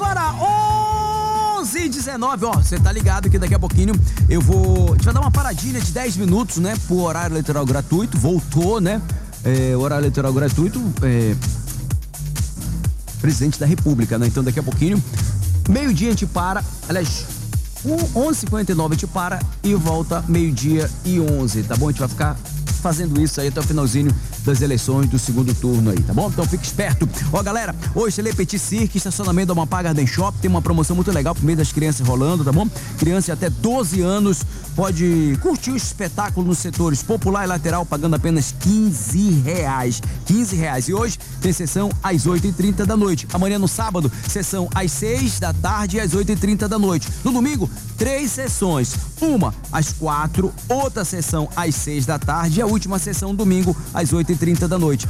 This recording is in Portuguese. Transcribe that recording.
Agora, 11h19, ó, você tá ligado que daqui a pouquinho a gente vai dar uma paradinha de 10 minutos, né, pro horário eleitoral gratuito, voltou, né, o horário eleitoral gratuito, presidente da República, né, então daqui a pouquinho, meio-dia a gente para, aliás, 11h59 a gente para e volta meio-dia e 11, tá bom? A gente vai ficar fazendo isso aí até o finalzinho das eleições do segundo turno aí, tá bom? Então fica esperto. Ó, galera, hoje tem Le Petit Cirque, estacionamento do Amapá Garden Shop, tem uma promoção muito legal pro meio das crianças rolando, tá bom? Criança de até 12 anos pode curtir o espetáculo nos setores popular e lateral, pagando apenas R$15. R$15. E hoje tem sessão às 8h30 da noite. Amanhã no sábado, sessão às 6 da tarde e às 8h30 da noite. No domingo, 3 sessões. Uma às 4, outra sessão às 6 da tarde e a última sessão domingo às 8h30 da noite.